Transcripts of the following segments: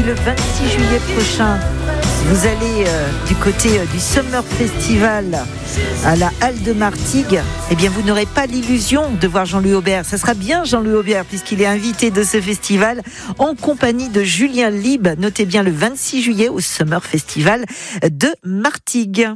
le 26 juillet prochain, vous allez du côté du Summer Festival à la Halle de Martigues, eh bien vous n'aurez pas l'illusion de voir Jean-Louis Aubert. Ça sera bien Jean-Louis Aubert puisqu'il est invité de ce festival en compagnie de Julien Lieb. Notez bien le 26 juillet au Summer Festival de Martigues.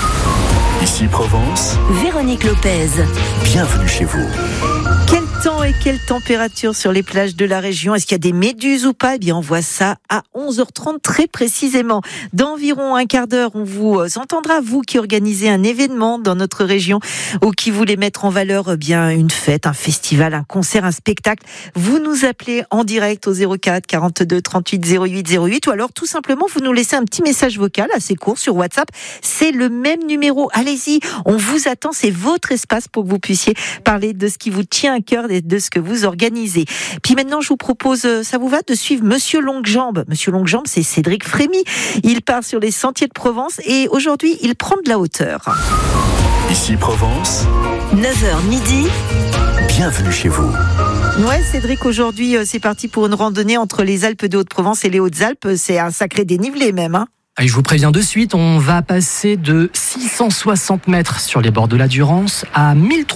Ici Provence, Véronique Lopez. Bienvenue chez vous. Quel temps et quelle température sur les plages de la région? Est-ce qu'il y a des méduses ou pas? Eh bien, on voit ça à 11h30 très précisément. Dans environ un quart d'heure, on vous entendra, vous qui organisez un événement dans notre région ou qui voulez mettre en valeur bien une fête, un festival, un concert, un spectacle. Vous nous appelez en direct au 04 42 38 08 08 ou alors tout simplement vous nous laissez un petit message vocal assez court sur WhatsApp. C'est le même numéro. Allez-y, on vous attend. C'est votre espace pour que vous puissiez parler de ce qui vous tient à cœur et de ce que vous organisez. Puis maintenant, je vous propose, ça vous va, de suivre Monsieur Longuejambe. Monsieur Longuejambe, c'est Cédric Frémy. Il part sur les sentiers de Provence et aujourd'hui, il prend de la hauteur. Ici Provence, 9h midi. bienvenue chez vous. Ouais, Cédric, aujourd'hui, c'est parti pour une randonnée entre les Alpes de Haute-Provence et les Hautes-Alpes. C'est un sacré dénivelé même, hein. Et je vous préviens de suite, on va passer de 660 mètres sur les bords de la Durance à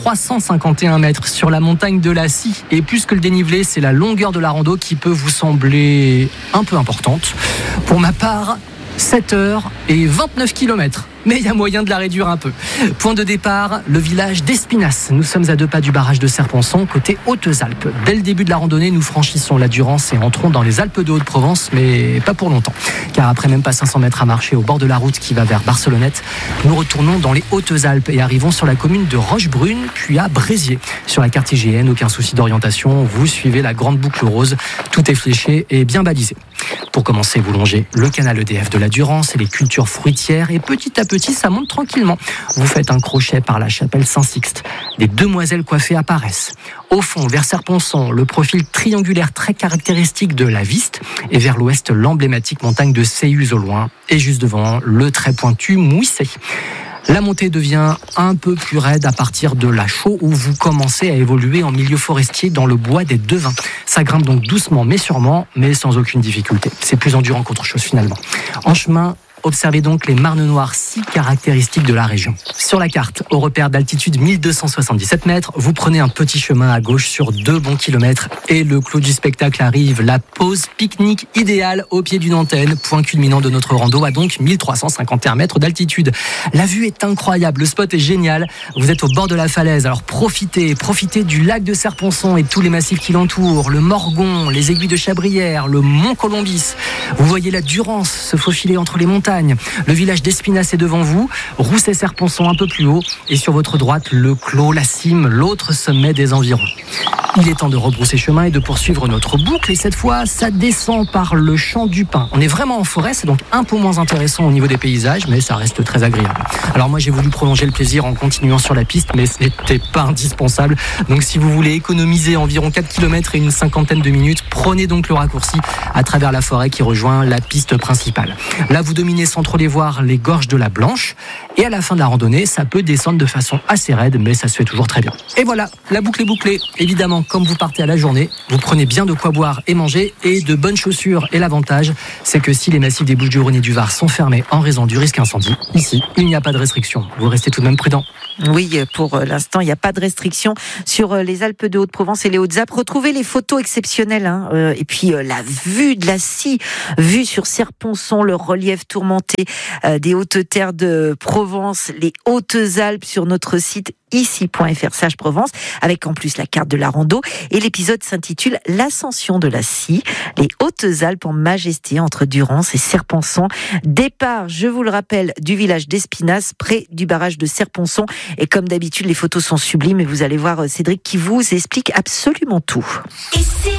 1351 mètres sur la montagne de la Scie. Et plus que le dénivelé, c'est la longueur de la rando qui peut vous sembler un peu importante. Pour ma part, 7 heures et 29 km. Mais il y a moyen de la réduire un peu. Point de départ, le village d'Espinasse. Nous sommes à 2 pas du barrage de Serponçon, côté Hautes-Alpes. Dès le début de la randonnée, nous franchissons la Durance et entrons dans les Alpes de Haute-Provence, mais pas pour longtemps. Car après même pas 500 mètres à marcher au bord de la route qui va vers Barcelonnette, nous retournons dans les Hautes-Alpes et arrivons sur la commune de Rochebrune, puis à Bréziers. Sur la carte IGN, aucun souci d'orientation, vous suivez la grande boucle rose. Tout est fléché et bien balisé. Pour commencer, vous longez le canal EDF de la Durance et les cultures fruitières et petit à petit, ça monte tranquillement. Vous faites un crochet par la chapelle Saint-Sixte. Des demoiselles coiffées apparaissent. Au fond, vers Serponçon, le profil triangulaire très caractéristique de la Viste et vers l'ouest, l'emblématique montagne de Séuz au loin et juste devant, le très pointu Mouissé. La montée devient un peu plus raide à partir de la Chaux où vous commencez à évoluer en milieu forestier dans le bois des Devins. Ça grimpe donc doucement mais sûrement, mais sans aucune difficulté. C'est plus endurant qu'autre chose finalement. En chemin, observez donc les marnes noires si caractéristiques de la région. Sur la carte, au repère d'altitude 1277 mètres, vous prenez un petit chemin à gauche sur 2 bons kilomètres et le clou du spectacle arrive. La pause pique-nique idéale au pied d'une antenne. Point culminant de notre rando à donc 1351 mètres d'altitude. La vue est incroyable, le spot est génial. Vous êtes au bord de la falaise, alors profitez du lac de Serponçon et tous les massifs qui l'entourent. Le Morgon, les aiguilles de Chabrière, le Mont Colombis. Vous voyez la Durance se faufiler entre les montagnes. Le village d'Espinasse est devant vous, Rousset-Serponçon un peu plus haut, et sur votre droite, le Clos, la cime, l'autre sommet des environs. Il est temps de rebrousser chemin et de poursuivre notre boucle, et cette fois, ça descend par le champ du Pin. On est vraiment en forêt, c'est donc un peu moins intéressant au niveau des paysages, mais ça reste très agréable. Alors moi, j'ai voulu prolonger le plaisir en continuant sur la piste, mais ce n'était pas indispensable. Donc si vous voulez économiser environ 4 km et une cinquantaine de minutes, prenez donc le raccourci à travers la forêt qui rejoint la piste principale. Là, vous dominez sans trop les voir les gorges de la Blanche, et à la fin de la randonnée, ça peut descendre de façon assez raide, mais ça se fait toujours très bien. Et voilà, la boucle est bouclée. Évidemment, comme vous partez à la journée, vous prenez bien de quoi boire et manger et de bonnes chaussures. Et l'avantage, c'est que si les massifs des Bouches-du-Rhône et du Var sont fermés en raison du risque incendie, ici, il n'y a pas de restriction. Vous restez tout de même prudent. Oui, pour l'instant, il n'y a pas de restriction sur les Alpes de Haute-Provence et les Hautes-Alpes. Retrouvez les photos exceptionnelles, hein, et puis la vue de la Scie, vue sur Serponçon, le relief tourmenté des hautes terres de Provence, les Hautes-Alpes sur notre site ici.fr /Provence, avec en plus la carte de la rando. Et l'épisode s'intitule L'ascension de la Scie, les Hautes-Alpes en majesté entre Durance et Serponçon. Départ, je vous le rappelle, du village d'Espinasse, près du barrage de Serponçon. Et comme d'habitude, les photos sont sublimes et vous allez voir Cédric qui vous explique absolument tout. Ici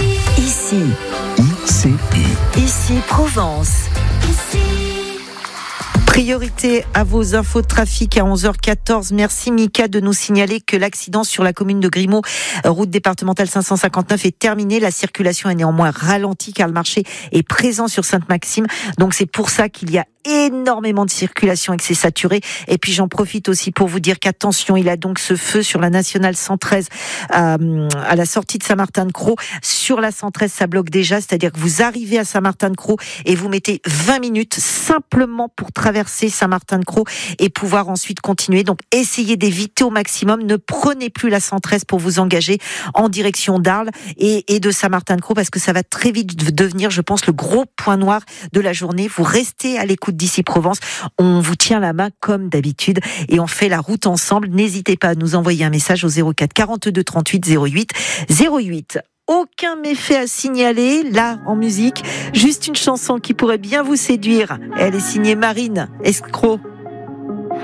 Provence. Priorité à vos infos de trafic à 11h14. Merci Mika de nous signaler que l'accident sur la commune de Grimaud, route départementale 559, est terminé. La circulation est néanmoins ralentie car le marché est présent sur Sainte-Maxime. Donc c'est pour ça qu'il y a énormément de circulation et que c'est saturé. Et puis j'en profite aussi pour vous dire qu'attention, il a donc ce feu sur la nationale 113 à la sortie de Saint-Martin-de-Crau. Sur la 113, ça bloque déjà, c'est-à-dire que vous arrivez à Saint-Martin-de-Crau et vous mettez 20 minutes simplement pour traverser Saint-Martin-de-Crau et pouvoir ensuite continuer. Donc essayez d'éviter au maximum, ne prenez plus la 113 pour vous engager en direction d'Arles et de Saint-Martin-de-Crau parce que ça va très vite devenir, je pense, le gros point noir de la journée. Vous restez à l'écoute d'ici Provence. On vous tient la main comme d'habitude et on fait la route ensemble. N'hésitez pas à nous envoyer un message au 04 42 38 08 08. Aucun méfait à signaler, là, en musique. Juste une chanson qui pourrait bien vous séduire. Elle est signée Marine Escroc.